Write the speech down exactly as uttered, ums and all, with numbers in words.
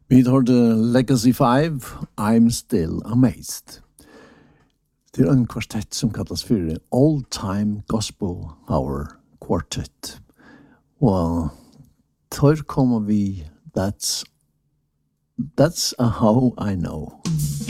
Vi hørte Legacy five, I'm Still Amazed. Det er en kvartett som kallas for Old Time Gospel Hour Quartet. Og tar kommer vi That's That's a How I Know.